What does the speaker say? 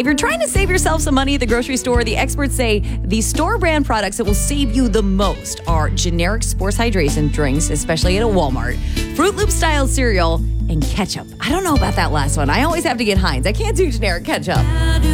you're trying to save yourself some money at the grocery store, the experts say the store brand products that will save you the most are generic sports hydration drinks, especially at a Walmart, Fruit Loop style cereal, and ketchup. I don't know about that last one. I always have to get Heinz. I can't do generic ketchup.